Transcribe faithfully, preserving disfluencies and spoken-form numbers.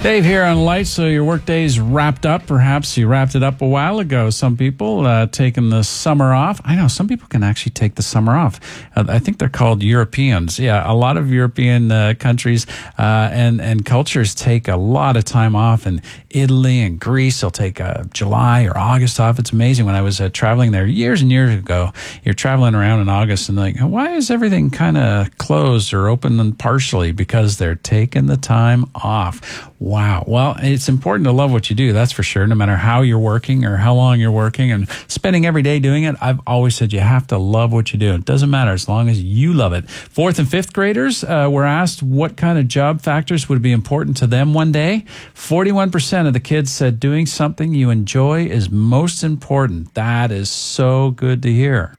Dave here on Light. So your workday's wrapped up. Perhaps you wrapped it up a while ago. Some people uh, taking the summer off. I know some people can actually take the summer off. Uh, I think they're called Europeans. Yeah, a lot of European uh, countries uh, and and cultures take a lot of time off. In Italy and Greece, they'll take uh, July or August off. It's amazing. When I was uh, traveling there years and years ago, you're traveling around in August and like, why is everything kind of closed or open and partially? Because they're taking the time off. Wow. Well, it's important to love what you do. That's for sure. No matter how you're working or how long you're working and spending every day doing it. I've always said you have to love what you do. It doesn't matter as long as you love it. Fourth and fifth graders uh, were asked what kind of job factors would be important to them one day. forty-one percent of the kids said doing something you enjoy is most important. That is so good to hear.